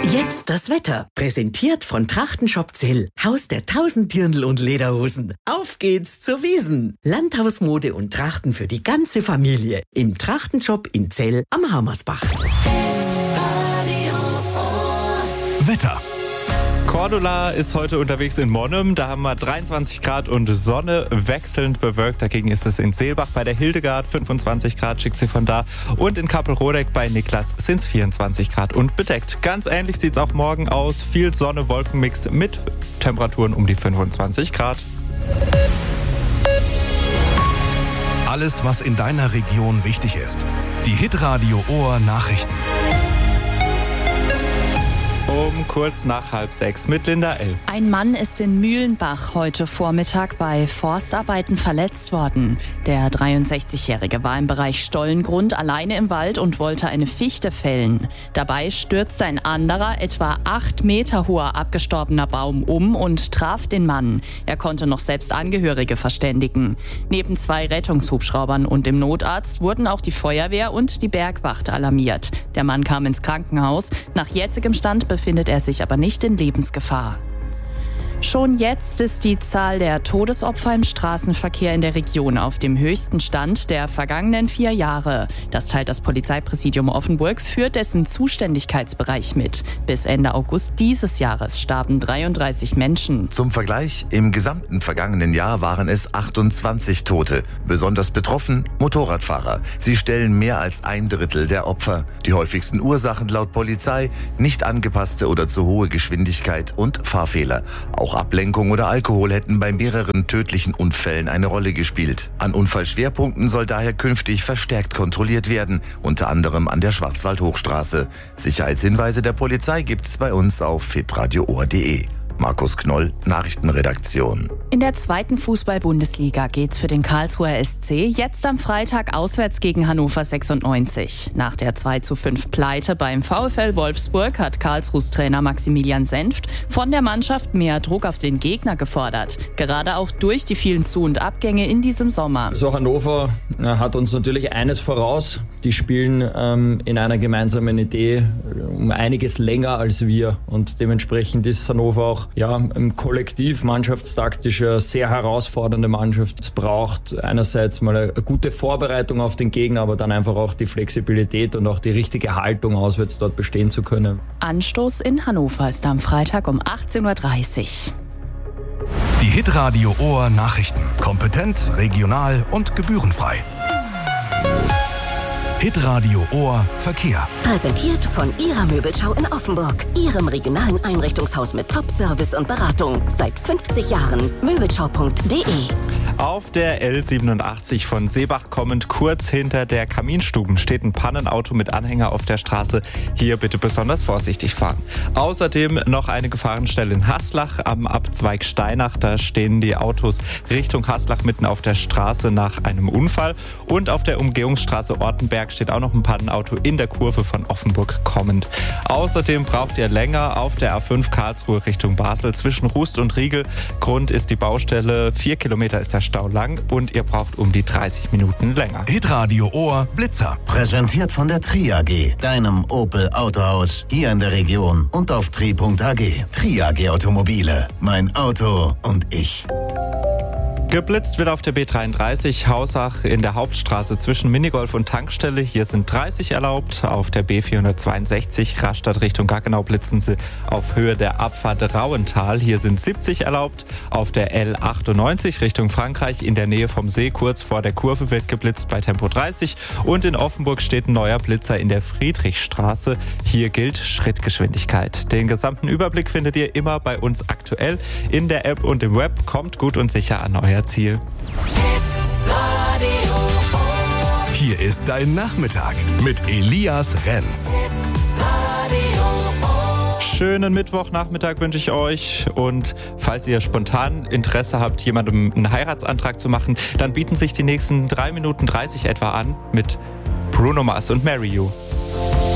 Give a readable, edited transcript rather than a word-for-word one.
Jetzt das Wetter. Präsentiert von Trachtenshop Zell. Haus der 1000 Dirndl und Lederhosen. Auf geht's zur Wiesn. Landhausmode und Trachten für die ganze Familie. Im Trachtenshop in Zell am Hammersbach. Wetter. Cordula ist heute unterwegs in Monum. Da haben wir 23 Grad und Sonne, wechselnd bewölkt. Dagegen ist es in Seelbach bei der Hildegard 25 Grad, schickt sie von da. Und in Kappelrodeck bei Niklas sind es 24 Grad und bedeckt. Ganz ähnlich sieht es auch morgen aus. Viel Sonne, Wolkenmix mit Temperaturen um die 25 Grad. Alles, was in deiner Region wichtig ist. Die Hitradio Ohr Nachrichten. Um kurz nach 5:30 mit Linda L. Ein Mann ist in Mühlenbach heute Vormittag bei Forstarbeiten verletzt worden. Der 63-Jährige war im Bereich Stollengrund alleine im Wald und wollte eine Fichte fällen. Dabei stürzte ein anderer, etwa 8 Meter hoher abgestorbener Baum um und traf den Mann. Er konnte noch selbst Angehörige verständigen. Neben 2 Rettungshubschraubern und dem Notarzt wurden auch die Feuerwehr und die Bergwacht alarmiert. Der Mann kam ins Krankenhaus. Nach jetzigem Stand befindet er sich aber nicht in Lebensgefahr. Schon jetzt ist die Zahl der Todesopfer im Straßenverkehr in der Region auf dem höchsten Stand der vergangenen 4 Jahre. Das teilt das Polizeipräsidium Offenburg für dessen Zuständigkeitsbereich mit. Bis Ende August dieses Jahres starben 33 Menschen. Zum Vergleich, im gesamten vergangenen Jahr waren es 28 Tote. Besonders betroffen Motorradfahrer. Sie stellen mehr als 1/3 der Opfer. Die häufigsten Ursachen laut Polizei: nicht angepasste oder zu hohe Geschwindigkeit und Fahrfehler. Auch Ablenkung oder Alkohol hätten bei mehreren tödlichen Unfällen eine Rolle gespielt. An Unfallschwerpunkten soll daher künftig verstärkt kontrolliert werden, unter anderem an der Schwarzwald-Hochstraße. Sicherheitshinweise der Polizei gibt's bei uns auf hitradioohr.de. Markus Knoll, Nachrichtenredaktion. In der 2. Fußball-Bundesliga geht's für den Karlsruher SC jetzt am Freitag auswärts gegen Hannover 96. Nach der 2:5 Pleite beim VfL Wolfsburg hat Karlsruhs Trainer Maximilian Senft von der Mannschaft mehr Druck auf den Gegner gefordert. Gerade auch durch die vielen Zu- und Abgänge in diesem Sommer. So, Hannover hat uns natürlich eines voraus. Die spielen in einer gemeinsamen Idee um einiges länger als wir. Und dementsprechend ist Hannover auch im Kollektiv mannschaftstaktisch eine sehr herausfordernde Mannschaft. Es braucht einerseits mal eine gute Vorbereitung auf den Gegner, aber dann einfach auch die Flexibilität und auch die richtige Haltung, auswärts dort bestehen zu können. Anstoß in Hannover ist am Freitag um 18:30 Uhr. Die Hitradio Ohr Nachrichten. Kompetent, regional und gebührenfrei. Hitradio Ohr Verkehr. Präsentiert von Ihrer Möbelschau in Offenburg. Ihrem regionalen Einrichtungshaus mit Top-Service und Beratung. Seit 50 Jahren. Möbelschau.de. Auf der L87 von Seebach kommend kurz hinter der Kaminstuben steht ein Pannenauto mit Anhänger auf der Straße. Hier bitte besonders vorsichtig fahren. Außerdem noch eine Gefahrenstelle in Haslach am Abzweig Steinach. Da stehen die Autos Richtung Haslach mitten auf der Straße nach einem Unfall. Und auf der Umgehungsstraße Ortenberg steht auch noch ein Pannenauto in der Kurve von Offenburg kommend. Außerdem braucht ihr länger auf der A5 Karlsruhe Richtung Basel zwischen Rust und Riegel. Grund ist die Baustelle. 4 Kilometer ist der Stau lang und ihr braucht um die 30 Minuten länger. Hitradio Ohr Blitzer. Präsentiert von der Tri AG, deinem Opel Autohaus hier in der Region und auf tri.ag. Tri AG Automobile, mein Auto und ich. Geblitzt wird auf der B33 Hausach in der Hauptstraße zwischen Minigolf und Tankstelle. Hier sind 30 erlaubt. Auf der B462 Rastatt Richtung Gaggenau blitzen sie auf Höhe der Abfahrt Rauental. Hier sind 70 erlaubt. Auf der L98 Richtung Frankreich in der Nähe vom See kurz vor der Kurve wird geblitzt bei Tempo 30. Und in Offenburg steht ein neuer Blitzer in der Friedrichstraße. Hier gilt Schrittgeschwindigkeit. Den gesamten Überblick findet ihr immer bei uns aktuell in der App und im Web. Kommt gut und sicher an euer Ziel. Hier ist dein Nachmittag mit Elias Renz. Schönen Mittwochnachmittag wünsche ich euch und falls ihr spontan Interesse habt, jemandem einen Heiratsantrag zu machen, dann bieten sich die nächsten 3 Minuten 30 etwa an mit Bruno Mars und Marry You.